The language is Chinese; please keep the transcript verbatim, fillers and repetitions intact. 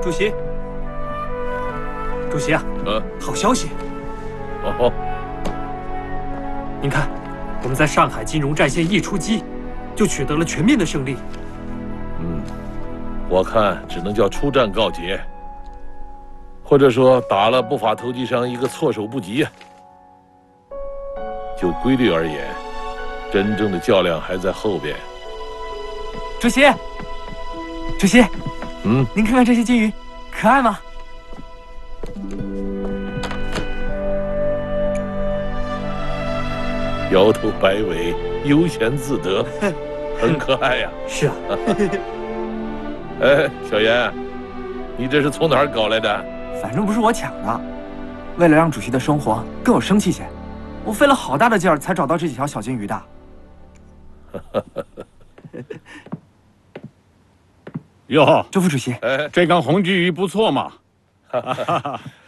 主席，主席啊， 呃， 好消息！ 哦， 您看，我们在上海金融战线一出击，就取得了全面的胜利。 嗯，我看只能叫出战告捷，或者说打了不法投机商一个措手不及呀。就规律而言，真正的较量还在后边。 主席，主席， 嗯， 您看看这些金鱼，可爱吗？ 摇头摆尾，悠闲自得，很可爱呀。 是啊。 哎，小严，你这是从哪儿搞来的？ 反正不是我抢的。为了让主席的生活更有生气些，我费了好大的劲儿才找到这几条小金鱼的。 哟， 周副主席， 哎， 这缸红鲫鱼不错嘛。